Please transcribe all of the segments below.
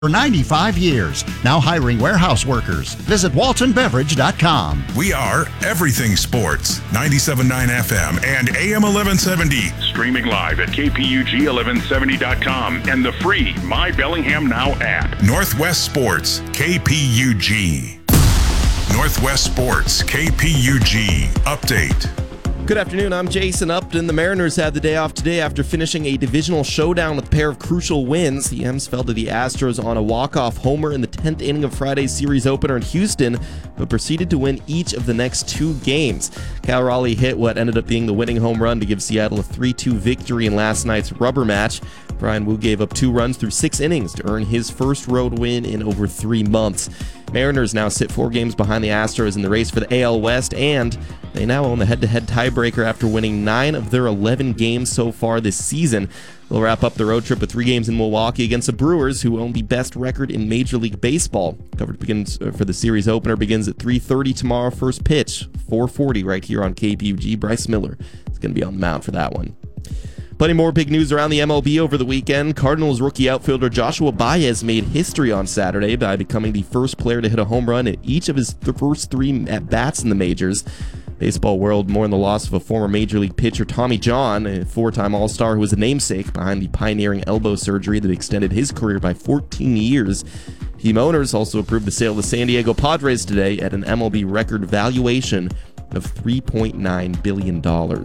For 95 years, now hiring warehouse workers. Visit waltonbeverage.com. We are Everything Sports, 97.9 FM and AM 1170. Streaming live at kpug1170.com and the free My Bellingham Now app. Northwest Sports, KPUG. Northwest Sports, KPUG. Update. Good afternoon, I'm Jason Upton. The Mariners had the day off today after finishing a divisional showdown with a pair of crucial wins. The M's fell to the Astros on a walk-off homer in the 10th inning of Friday's series opener in Houston, but proceeded to win each of the next two games. Cal Raleigh hit what ended up being the winning home run to give Seattle a 3-2 victory in last night's rubber match. Brian Wu gave up 2 runs through 6 innings to earn his first road win in over 3 months. Mariners now sit 4 games behind the Astros in the race for the AL West, and they now own the head-to-head tiebreaker after winning 9 of their 11 games so far this season. They'll wrap up the road trip with 3 games in Milwaukee against the Brewers, who own the best record in Major League Baseball. Coverage begins for the series opener begins at 3:30 tomorrow. First pitch, 4:40 right here on KPUG. Bryce Miller is going to be on the mound for that one. Plenty more big news around the MLB over the weekend. Cardinals rookie outfielder Joshua Baez made history on Saturday by becoming the first player to hit a home run in each of his first 3 at-bats in the majors. Baseball world mourned the loss of a former Major League pitcher, Tommy John, a 4-time All-Star who was a namesake behind the pioneering elbow surgery that extended his career by 14 years. Team owners also approved the sale of the San Diego Padres today at an MLB record valuation of $3.9 billion.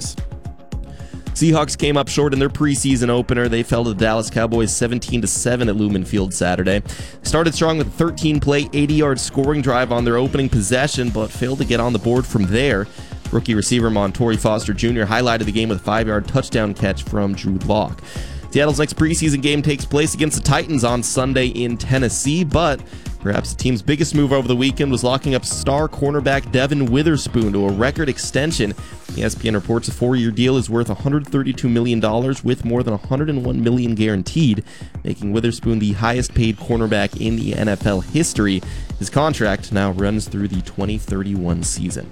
Seahawks came up short in their preseason opener. They fell to the Dallas Cowboys 17-7 at Lumen Field Saturday. Started strong with a 13-play, 80-yard scoring drive on their opening possession, but failed to get on the board from there. Rookie receiver Montori Foster Jr. highlighted the game with a 5-yard touchdown catch from Drew Lock. Seattle's next preseason game takes place against the Titans on Sunday in Tennessee, but perhaps the team's biggest move over the weekend was locking up star cornerback Devin Witherspoon to a record extension. ESPN reports a 4-year deal is worth $132 million with more than $101 million guaranteed, making Witherspoon the highest-paid cornerback in the NFL history. His contract now runs through the 2031 season.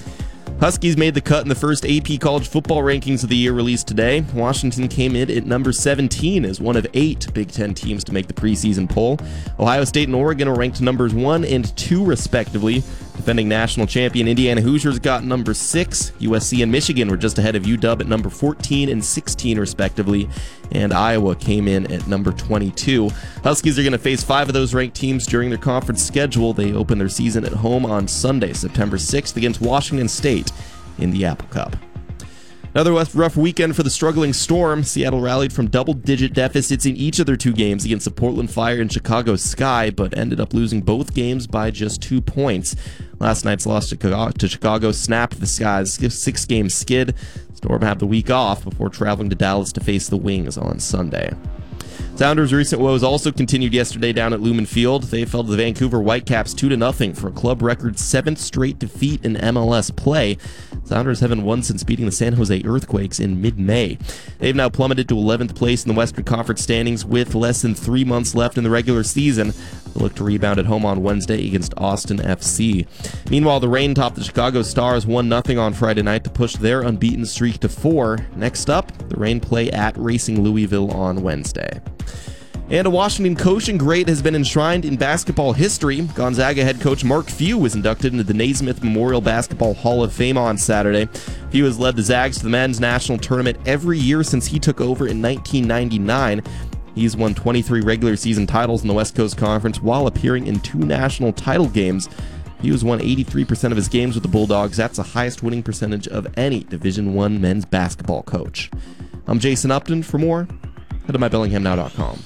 Huskies made the cut in the first AP college football rankings of the year released today. Washington came in at number 17 as one of 8 Big Ten teams to make the preseason poll. Ohio State and Oregon are ranked numbers 1 and 2 respectively. Defending national champion Indiana Hoosiers got number 6. USC and Michigan were just ahead of UW at number 14 and 16 respectively. And Iowa came in at number 22. Huskies are going to face 5 of those ranked teams during their conference schedule. They open their season at home on Sunday, September 6th against Washington State in the Apple Cup. Another rough weekend for the struggling Storm. Seattle rallied from double-digit deficits in each of their 2 games against the Portland Fire and Chicago Sky, but ended up losing both games by just 2 points. Last night's loss to Chicago snapped the Sky's 6-game skid. Storm have the week off before traveling to Dallas to face the Wings on Sunday. Sounders' recent woes also continued yesterday down at Lumen Field. They fell to the Vancouver Whitecaps 2-0 for a club record 7th straight defeat in MLS play. Sounders haven't won since beating the San Jose Earthquakes in mid-May. They've now plummeted to 11th place in the Western Conference standings with less than 3 months left in the regular season. They'll look to rebound at home on Wednesday against Austin FC. Meanwhile, the Reign topped the Chicago Stars 1-0 on Friday night to push their unbeaten streak to 4. Next up, the Reign play at Racing Louisville on Wednesday. And a Washington coaching great has been enshrined in basketball history. Gonzaga head coach Mark Few was inducted into the Naismith Memorial Basketball Hall of Fame on Saturday. Few has led the Zags to the men's national tournament every year since he took over in 1999. He's won 23 regular season titles in the West Coast Conference while appearing in 2 national title games. He has won 83% of his games with the Bulldogs. That's the highest winning percentage of any Division I men's basketball coach. I'm Jason Upton. For more, head to mybellinghamnow.com.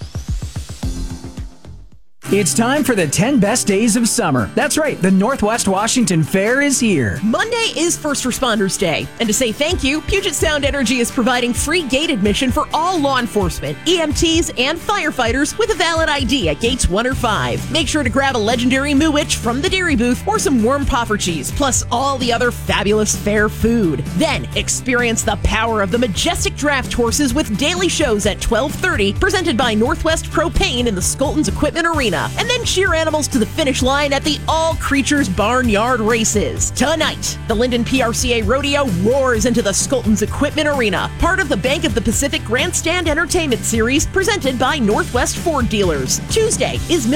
It's time for the 10 best days of summer. That's right, the Northwest Washington Fair is here. Monday is First Responders Day. And to say thank you, Puget Sound Energy is providing free gate admission for all law enforcement, EMTs, and firefighters with a valid ID at gates 1 or 5. Make sure to grab a legendary Mooich from the dairy booth or some warm puffer cheese, plus all the other fabulous fair food. Then experience the power of the majestic draft horses with daily shows at 12:30, presented by Northwest Propane in the Skoltons Equipment Arena. Arena, and then cheer animals to the finish line at the All Creatures Barnyard Races. Tonight, the Linden PRCA Rodeo roars into the Skoltons Equipment Arena, part of the Bank of the Pacific Grandstand Entertainment Series presented by Northwest Ford Dealers. Tuesday is